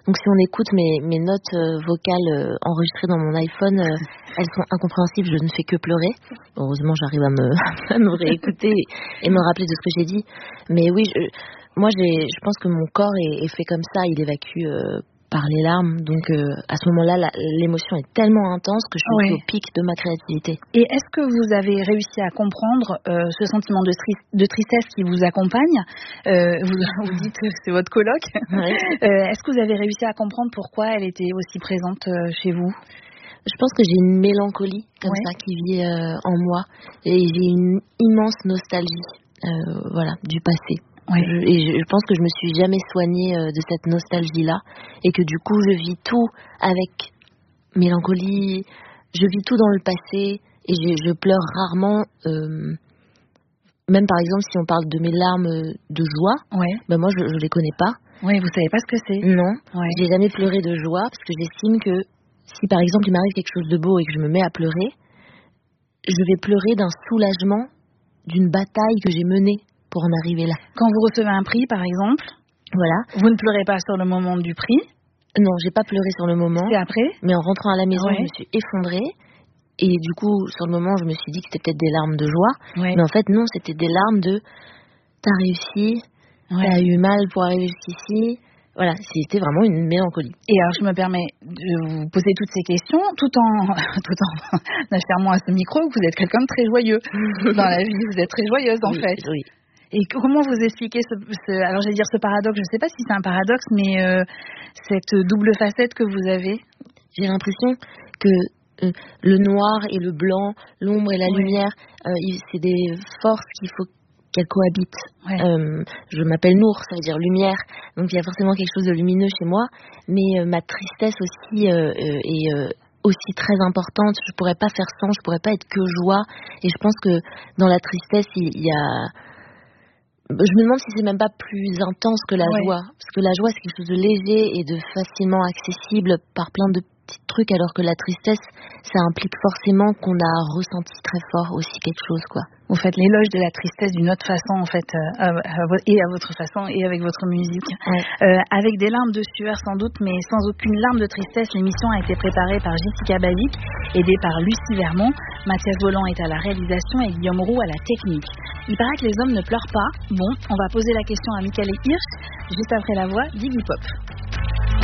Donc si on écoute mes notes vocales enregistrées dans mon iPhone, elles sont incompréhensibles, je ne fais que pleurer. Heureusement, j'arrive à me réécouter et me rappeler de ce que j'ai dit. Mais oui, je pense que mon corps est fait comme ça, il évacue par les larmes. Donc à ce moment-là, l'émotion est tellement intense que je suis au pic de ma créativité. Et est-ce que vous avez réussi à comprendre ce sentiment de tristesse qui vous accompagne? Vous dites que c'est votre coloc. Ouais. Est-ce que vous avez réussi à comprendre pourquoi elle était aussi présente chez vous? Je pense que j'ai une mélancolie comme ça qui vit en moi. Et j'ai une immense nostalgie du passé. Ouais. Je pense que je me suis jamais soignée de cette nostalgie-là et que du coup je vis tout avec mélancolie, je vis tout dans le passé et je pleure rarement, même par exemple si on parle de mes larmes de joie, moi je les connais pas. Oui, vous savez pas ce que c'est. Non, j'ai jamais pleuré de joie parce que j'estime que si par exemple il m'arrive quelque chose de beau et que je me mets à pleurer, je vais pleurer d'un soulagement d'une bataille que j'ai menée pour en arriver là. Quand vous recevez un prix, par exemple, vous ne pleurez pas sur le moment du prix. Non, j'ai pas pleuré sur le moment. C'est après. Mais en rentrant à la maison, je me suis effondrée. Et du coup, sur le moment, je me suis dit que c'était peut-être des larmes de joie. Mais en fait, non, c'était des larmes de t'as réussi, t'as eu mal pour arriver jusqu'ici. Voilà, c'était vraiment une mélancolie. Et alors, je me permets de vous poser toutes ces questions, tout en affirmant à ce micro que vous êtes quelqu'un de très joyeux. Dans la vie, vous êtes très joyeuse, en fait. Oui. Et comment vous expliquez alors j'allais dire ce paradoxe, je ne sais pas si c'est un paradoxe, mais cette double facette que vous avez? J'ai l'impression que le noir et le blanc, l'ombre et la lumière, c'est des forces qu'il faut qu'elles cohabitent. Je m'appelle Nour, ça veut dire lumière, donc il y a forcément quelque chose de lumineux chez moi, mais ma tristesse aussi est aussi très importante. Je pourrais pas faire sans, je pourrais pas être que joie, et je pense que dans la tristesse il y a... Je me demande si c'est même pas plus intense que la joie, parce que la joie c'est quelque chose de léger et de facilement accessible par plein de petits trucs, alors que la tristesse, ça implique forcément qu'on a ressenti très fort aussi quelque chose, quoi. Vous faites l'éloge de la tristesse d'une autre façon, en fait, et à votre façon, et avec votre musique. Avec des larmes de sueur sans doute, mais sans aucune larme de tristesse, l'émission a été préparée par Jessica Basic, aidée par Lucie Vermont. Mathias Voland est à la réalisation et Guillaume Roux à la technique. Il paraît que les hommes ne pleurent pas. Bon, on va poser la question à Michael Hirsch, juste après la voix d'Iggy Pop.